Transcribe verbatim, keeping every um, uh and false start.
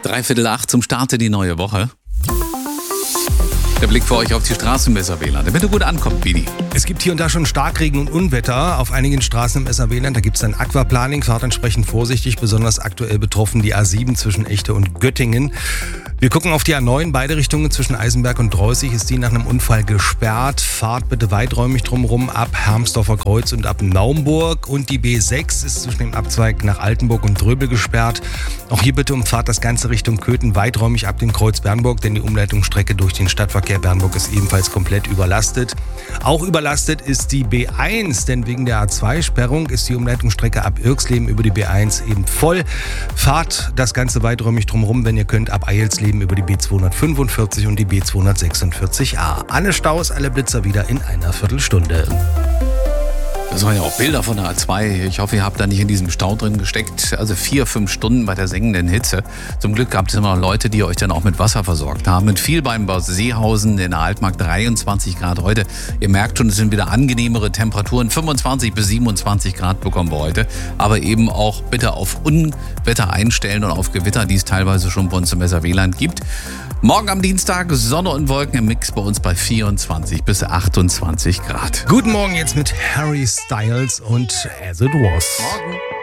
Dreiviertel acht zum Start in die neue Woche. Der Blick für euch auf die Straßen im S R W-Land, damit ihr gut ankommt, Bini. Es gibt hier und da schon Starkregen und Unwetter auf einigen Straßen im S R W-Land. Da gibt es dann Aquaplaning, fahrt entsprechend vorsichtig, besonders aktuell betroffen die A sieben zwischen Echte und Göttingen. Wir gucken auf die A neun, beide Richtungen zwischen Eisenberg und Dreußig ist die nach einem Unfall gesperrt. Fahrt bitte weiträumig drumherum ab Hermsdorfer Kreuz und ab Naumburg. Und die B sechs ist zwischen dem Abzweig nach Altenburg und Dröbel gesperrt. Auch hier bitte umfahrt das Ganze Richtung Köthen weiträumig ab dem Kreuz Bernburg, denn die Umleitungsstrecke durch den Stadtverkehr Bernburg ist ebenfalls komplett überlastet. Auch überlastet ist die B eins, denn wegen der A zwei Sperrung ist die Umleitungsstrecke ab Irxleben über die B eins eben voll. Fahrt das Ganze weiträumig drumherum, wenn ihr könnt, ab Eilsleben über die B zweihundertfünfundvierzig und die B zweihundertsechsundvierzig a. Alle Staus, alle Blitzer wieder in einer Viertelstunde. Das waren ja auch Bilder von der A zwei. Ich hoffe, ihr habt da nicht in diesem Stau drin gesteckt. Also vier, fünf Stunden bei der sengenden Hitze. Zum Glück gab es immer noch Leute, die euch dann auch mit Wasser versorgt haben. Mit viel beim Bad Seehausen in der Altmark dreiundzwanzig Grad heute. Ihr merkt schon, es sind wieder angenehmere Temperaturen. fünfundzwanzig bis siebenundzwanzig Grad bekommen wir heute. Aber eben auch bitte auf Unwetter einstellen und auf Gewitter, die es teilweise schon bei uns im S R W-Land gibt. Morgen am Dienstag Sonne und Wolken im Mix bei uns bei vierundzwanzig bis achtundzwanzig Grad. Guten Morgen jetzt mit Harry Styles und As It Was. Morgen.